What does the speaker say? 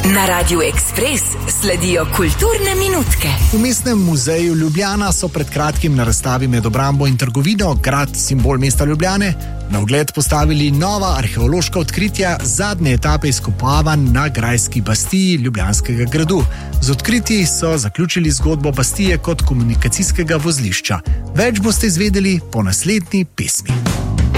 Na Radiu Ekspres sledijo kulturne minutke. V Mestnem muzeju Ljubljana so pred kratkim na razstavi med obrambo in trgovino, grad simbol mesta Ljubljane, na ogled postavili nova arheološka odkritja zadnje etape izkopavanj na grajski bastiji Ljubljanskega gradu. Z odkritji so zaključili zgodbo bastije kot komunikacijskega vozlišča. Več boste izvedeli po naslednji pesmi.